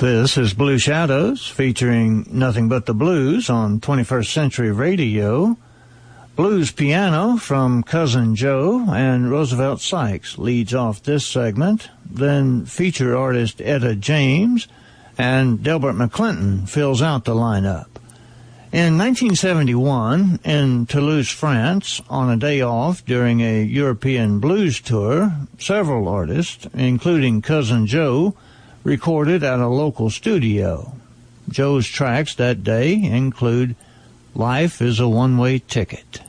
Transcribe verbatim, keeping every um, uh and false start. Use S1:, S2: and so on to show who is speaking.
S1: This is Blue Shadows, featuring nothing but the blues on twenty-first Century Radio. Blues piano from Cousin Joe and Roosevelt Sykes leads off this segment. Then feature artist Etta James and Delbert McClinton fills out the lineup. In nineteen seventy-one, in Toulouse, France, on a day off during a European blues tour, several artists, including Cousin Joe, recorded at a local studio. Joe's tracks that day include Life is a One-Way Ticket.